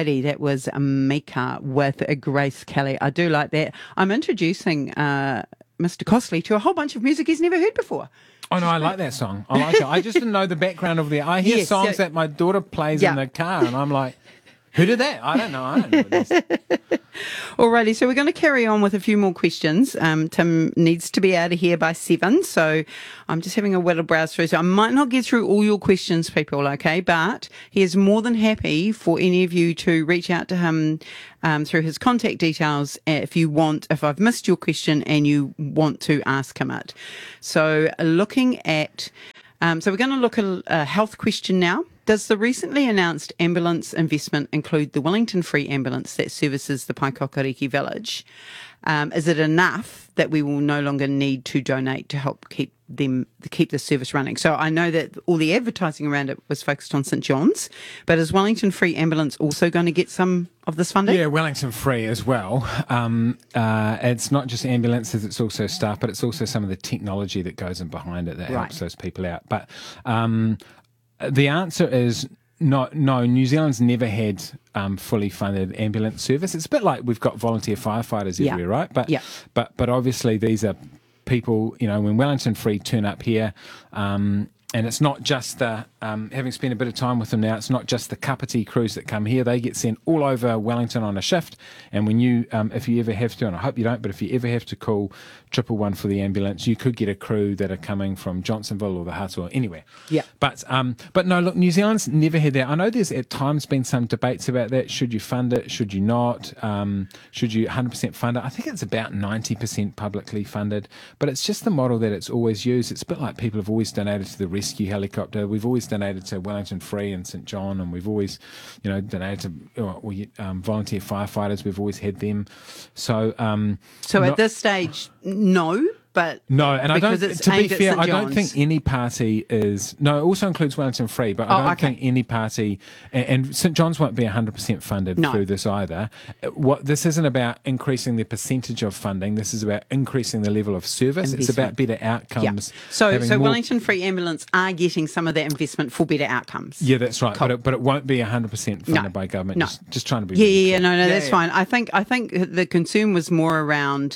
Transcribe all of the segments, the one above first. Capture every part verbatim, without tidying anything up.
Alrighty, that was Mika with Grace Kelly. I do like that. I'm introducing uh, Mister Costley to a whole bunch of music he's never heard before. Oh, no, I like that song. I like it. I just didn't know the background of the... I hear Yes, songs yeah. that my daughter plays Yeah. in the car, and I'm like, who did that? I don't know. I don't know what it is. Alrighty, so we're going to carry on with a few more questions. Um, Tim needs to be out of here by seven, so I'm just having a little browse through. So I might not get through all your questions, people, okay? But he is more than happy for any of you to reach out to him um, through his contact details if you want, if I've missed your question and you want to ask him it. So looking at, um, so we're going to look at a health question now. Does the recently announced ambulance investment include the Wellington Free ambulance that services the Paikokariki village? Um, is it enough that we will no longer need to donate to help keep them keep the service running? So I know that all the advertising around it was focused on St John's, but is Wellington Free ambulance also going to get some of this funding? Yeah, Wellington Free as well. Um, uh, it's not just ambulances, it's also staff, but it's also some of the technology that goes in behind it that Right. helps those people out. But um, the answer is no, no, New Zealand's never had um, fully funded ambulance service. It's a bit like we've got volunteer firefighters Yeah. everywhere, right? But, Yeah. but, but obviously these are people, you know, when Wellington Free turn up here, um, and it's not just the, um, having spent a bit of time with them now, it's not just the Kapiti crews that come here. They get sent all over Wellington on a shift. And when you, um, if you ever have to, and I hope you don't, but if you ever have to call triple one for the ambulance, you could get a crew that are coming from Johnsonville or the Hutt or anywhere. Yeah. But, um, but no, look, New Zealand's never had that. I know there's at times been some debates about that. Should you fund it? Should you not? Um, should you one hundred percent fund it? I think it's about ninety percent publicly funded, but it's just the model that it's always used. It's a bit like people have always donated to the rescue helicopter. We've always donated to Wellington Free and St John, and we've always, you know, donated to uh, we, um, volunteer firefighters. We've always had them. So, um, So not- at this stage, no, but no, and I don't. because it's To be aimed at fair, St I don't John's. think any party is. No, it also includes Wellington Free, but I Oh, don't okay. think any party and, and St John's won't be one hundred percent funded No. through this either. What this isn't about increasing the percentage of funding. This is about increasing the level of service. It's Investment. about better Yeah. outcomes. So, having so more- Wellington Free Ambulance are getting some of that investment for better outcomes. Yeah, that's right. Cool. But it, but it won't be one hundred percent funded No. by government. No. Just, just trying to be. Yeah, really yeah, yeah, clear. no, no, Yeah, that's yeah. fine. I think, I think the concern was more around,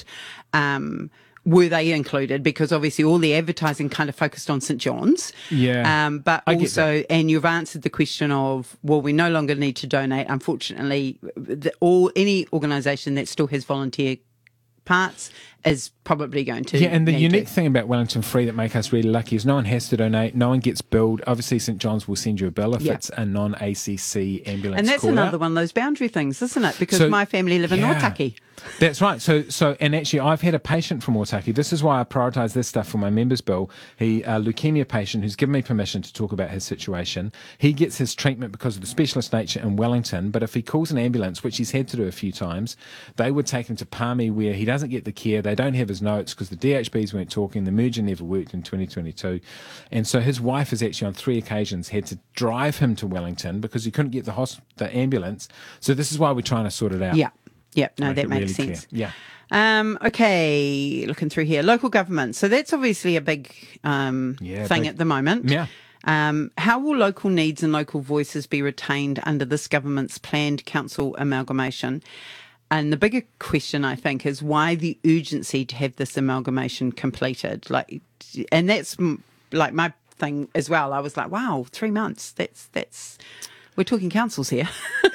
um, were they included? Because obviously all the advertising kind of focused on St John's. Yeah. Um, but I get also, and you've answered the question of, well, we no longer need to donate. Unfortunately, the, all any organisation that still has volunteer parts is probably going to. Yeah, and the need unique to. thing about Wellington Free that make us really lucky is no one has to donate, no one gets billed. Obviously, St John's will send you a bill if Yeah. it's a non-A C C ambulance And that's call another out. one of those boundary things, isn't it? Because So- my family live in yeah. Otaki. That's right. So, so, and actually, I've had a patient from Otaki. This is why I prioritise this stuff for my members' bill. He, a leukemia patient, who's given me permission to talk about his situation. He gets his treatment because of the specialist nature in Wellington. But if he calls an ambulance, which he's had to do a few times, they would take him to Palmy, where he doesn't get the care. They don't have his notes because the D H Bs weren't talking. The merger never worked in twenty twenty-two, and so his wife has actually on three occasions had to drive him to Wellington because he couldn't get the hosp- the ambulance. So this is why we're trying to sort it out. Yeah. Yeah. No, Make that it makes really sense. clear. Yeah. Um, okay, looking through here, local government. So that's obviously a big um, Yeah, thing big- at the moment. Yeah. Um, how will local needs and local voices be retained under this government's planned council amalgamation? And the bigger question, I think, is why the urgency to have this amalgamation completed? Like, and that's mm, like my thing as well. I was like, wow, three months. That's that's. We're talking councils here.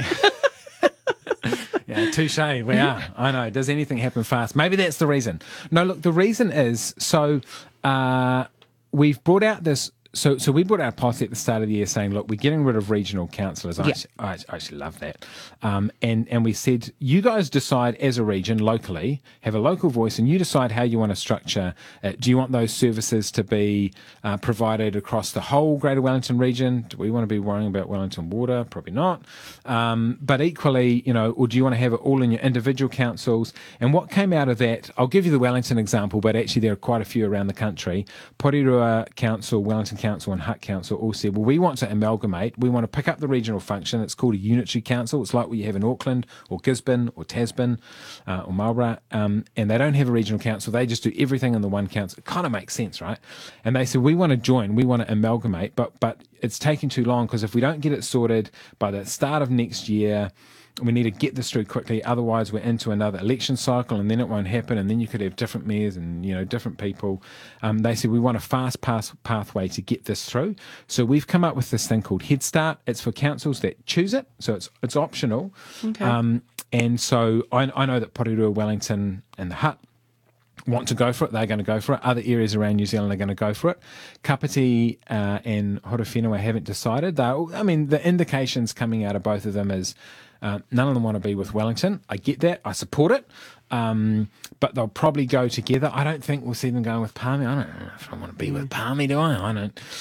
Yeah, touche. We are. I know. Does anything happen fast? Maybe that's the reason. No, look, the reason is so uh, we've brought out this. So, so we brought out a policy at the start of the year saying, look, we're getting rid of regional councillors. I, Yeah. actually, I actually- I actually love that. Um, and, and we said, you guys decide as a region locally, have a local voice, and you decide how you want to structure it. Do you want those services to be uh, provided across the whole Greater Wellington region? Do we want to be worrying about Wellington Water? Probably not. Um, but equally, you know, or do you want to have it all in your individual councils? And what came out of that, I'll give you the Wellington example, but actually there are quite a few around the country. Porirua Council, Wellington Council and Hutt Council all said, well, we want to amalgamate. We want to pick up the regional function. It's called a unitary council. It's like what you have in Auckland or Gisborne or Tasman uh, or Marlborough. Um, and they don't have a regional council. They just do everything in the one council. It kind of makes sense, right? And they said, we want to join. We want to amalgamate. But, but it's taking too long because if we don't get it sorted by the start of next year, we need to get this through quickly, otherwise we're into another election cycle and then it won't happen, and then you could have different mayors and, you know, different people. Um, they said we want a fast pass pathway to get this through. So we've come up with this thing called Head Start. It's for councils that choose it, so it's it's optional. Okay. Um, and so I, I know that Porirua, Wellington and the Hutt want to go for it. They're going to go for it. Other areas around New Zealand are going to go for it. Kapiti uh, and Horowhenua haven't decided. They're, I mean, the indications coming out of both of them is uh, none of them want to be with Wellington. I get that. I support it. Um, but they'll probably go together. I don't think we'll see them going with Palmy. I don't know if I want to be with Palmy, do I? I don't.